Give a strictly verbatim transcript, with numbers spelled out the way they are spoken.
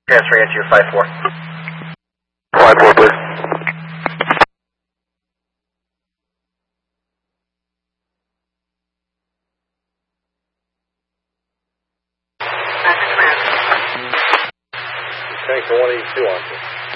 Transferring it to your five four. five four, please. Tank for one eighty-two, officer.